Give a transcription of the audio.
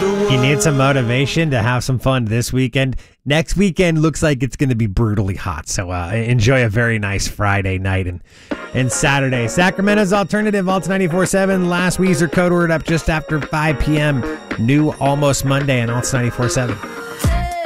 You need some motivation to have some fun this weekend. Next weekend looks like it's going to be brutally hot, so enjoy a very nice Friday night and Saturday. Sacramento's Alternative, Alta 94.7. Last Weezer Code Word up just after 5 p.m. New Almost Monday on Alta 94.7.